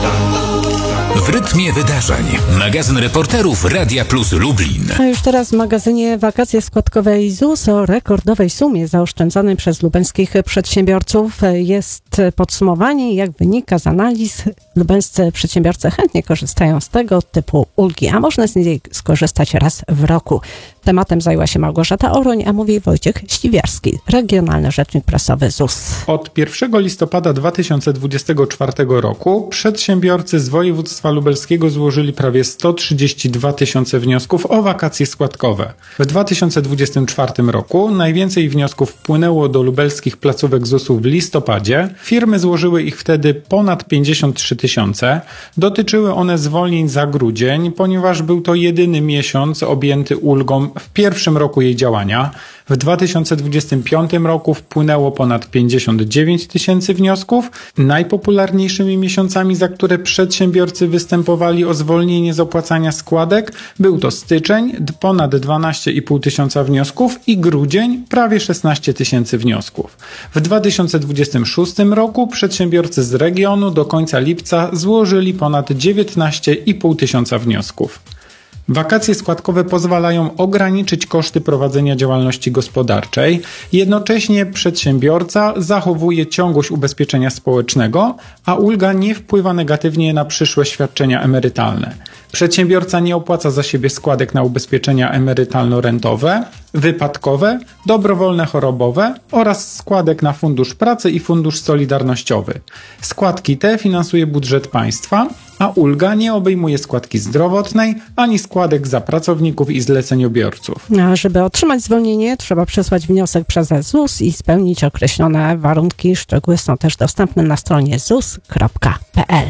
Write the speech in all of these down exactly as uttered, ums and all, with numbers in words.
W rytmie wydarzeń. Magazyn reporterów Radia Plus Lublin. A już teraz w magazynie Wakacje składkowe i Z U S o rekordowej sumie zaoszczędzonej przez lubelskich przedsiębiorców jest podsumowanie. Jak wynika z analiz, lubelscy przedsiębiorcy chętnie korzystają z tego typu ulgi, a można z niej skorzystać raz w roku. Tematem zajęła się Małgorzata Oroń, a mówi Wojciech Ściwiarski, regionalny rzecznik prasowy Z U S. Od pierwszego listopada dwa tysiące dwudziestego czwartego roku przedsiębiorcy z województwa lubelskiego złożyli prawie sto trzydzieści dwa tysiące wniosków o wakacje składkowe. W dwa tysiące dwudziestym czwartym roku najwięcej wniosków wpłynęło do lubelskich placówek Z U S-u w listopadzie. Firmy złożyły ich wtedy ponad pięćdziesiąt trzy tysiące. Dotyczyły one zwolnień za grudzień, ponieważ był to jedyny miesiąc objęty ulgą w pierwszym roku jej działania. W dwa tysiące dwudziestym piątym roku wpłynęło ponad pięćdziesiąt dziewięć tysięcy wniosków. Najpopularniejszymi miesiącami, za które przedsiębiorcy występowali o zwolnienie z opłacania składek, był to styczeń, ponad dwanaście i pół tysiąca wniosków i grudzień, prawie szesnaście tysięcy wniosków. W dwa tysiące dwudziestym szóstym roku przedsiębiorcy z regionu do końca lipca złożyli ponad dziewiętnaście i pół tysiąca wniosków. Wakacje składkowe pozwalają ograniczyć koszty prowadzenia działalności gospodarczej. Jednocześnie przedsiębiorca zachowuje ciągłość ubezpieczenia społecznego, a ulga nie wpływa negatywnie na przyszłe świadczenia emerytalne. Przedsiębiorca nie opłaca za siebie składek na ubezpieczenia emerytalno-rentowe, wypadkowe, dobrowolne chorobowe oraz składek na Fundusz Pracy i Fundusz Solidarnościowy. Składki te finansuje budżet państwa, a ulga nie obejmuje składki zdrowotnej ani składek za pracowników i zleceniobiorców. A żeby otrzymać zwolnienie, trzeba przesłać wniosek przez Z U S i spełnić określone warunki. Szczegóły są też dostępne na stroniezus kropka p l.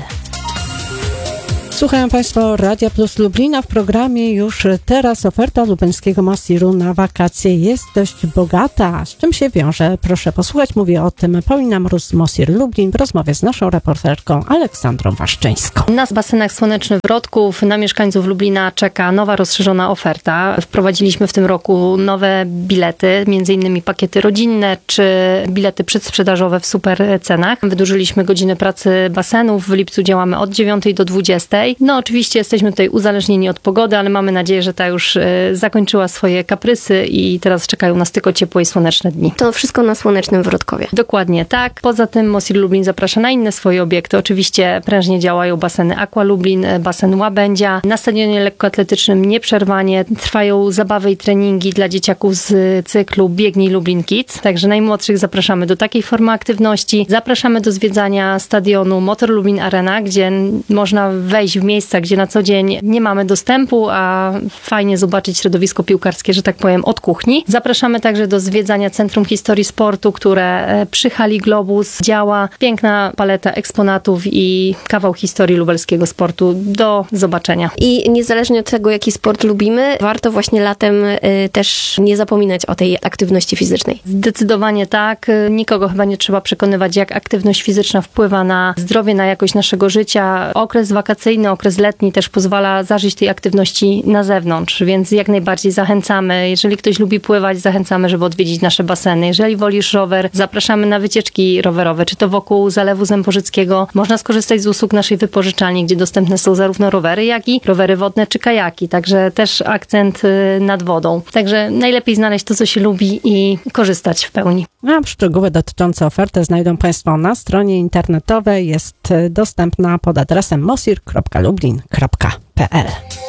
Słuchają Państwo Radia Plus Lublina. W programie już teraz oferta lubelskiego Mosiru na wakacje jest dość bogata. Z czym się wiąże? Proszę posłuchać. Mówię o tym Paulina Mróz z Mosir Lublin w rozmowie z naszą reporterką Aleksandrą Waszczyńską. Na basenach Słoneczny Wrodków na mieszkańców Lublina czeka nowa, rozszerzona oferta. Wprowadziliśmy w tym roku nowe bilety, między innymi pakiety rodzinne czy bilety przedsprzedażowe w super cenach. Wydłużyliśmy godziny pracy basenów. W lipcu działamy od dziewiątej do dwudziestej. No oczywiście jesteśmy tutaj uzależnieni od pogody, ale mamy nadzieję, że ta już y, zakończyła swoje kaprysy i teraz czekają nas tylko ciepłe i słoneczne dni. To wszystko na Słonecznym Wrodkowie. Dokładnie tak. Poza tym Mosir Lublin zaprasza na inne swoje obiekty. Oczywiście prężnie działają baseny Aqua Lublin, basen Łabędzia. Na stadionie lekkoatletycznym nieprzerwanie trwają zabawy i treningi dla dzieciaków z cyklu Biegnij Lublin Kids. Także najmłodszych zapraszamy do takiej formy aktywności. Zapraszamy do zwiedzania stadionu Motor Lublin Arena, gdzie można wejść w miejsca, gdzie na co dzień nie mamy dostępu, a fajnie zobaczyć środowisko piłkarskie, że tak powiem, od kuchni. Zapraszamy także do zwiedzania Centrum Historii Sportu, które przy hali Globus działa. Piękna paleta eksponatów i kawał historii lubelskiego sportu do zobaczenia. I niezależnie od tego, jaki sport lubimy, warto właśnie latem y, też nie zapominać o tej aktywności fizycznej. Zdecydowanie tak. Nikogo chyba nie trzeba przekonywać, jak aktywność fizyczna wpływa na zdrowie, na jakość naszego życia. Okres wakacyjny, okres letni też pozwala zażyć tej aktywności na zewnątrz, więc jak najbardziej zachęcamy. Jeżeli ktoś lubi pływać, zachęcamy, żeby odwiedzić nasze baseny. Jeżeli wolisz rower, zapraszamy na wycieczki rowerowe, czy to wokół Zalewu Zempożyckiego. Można skorzystać z usług naszej wypożyczalni, gdzie dostępne są zarówno rowery, jak i rowery wodne czy kajaki, także też akcent nad wodą. Także najlepiej znaleźć to, co się lubi i korzystać w pełni. A szczegóły dotyczące oferty znajdą Państwo na stronie internetowej. Jest dostępna pod adresem mosir kropka lublin kropka p l.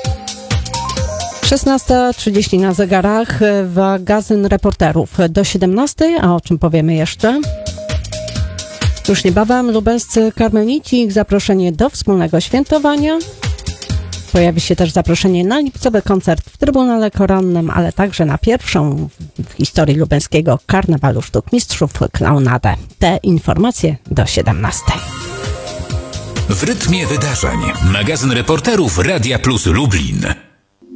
szesnasta trzydzieści na zegarach. Magazyn reporterów do siedemnastej. A o czym powiemy jeszcze? Już niebawem lubelscy karmelici, ich zaproszenie do wspólnego świętowania. Pojawi się też zaproszenie na lipcowy koncert w Trybunale Koronnym, ale także na pierwszą w historii lubelskiego karnawalu sztuk mistrzów klaunadę. Te informacje do siedemnastej. W rytmie wydarzeń. Magazyn reporterów Radia Plus Lublin.